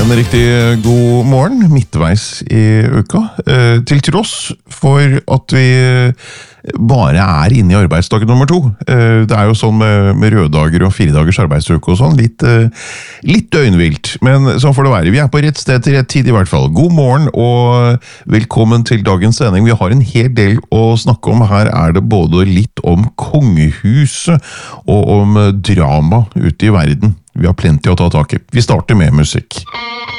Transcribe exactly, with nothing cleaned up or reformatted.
En riktig god morgen, midtveis i uka. Eh, til tross for at vi bare er inne i arbeidsdag nummer to. Eh, det er jo sånn med, med røddager og fire dagers arbeidsuke og sånn, litt, eh, litt døgnvilt. Men sånn får det være. Vi er på rett sted til rett tid i hvert fall. God morgen og velkommen til dagens sending. Vi har en hel del å snakke om. Her er det både litt om kongehuset og om drama ute i verden. Vi har plenty å ta tak i. Vi starter med musikk.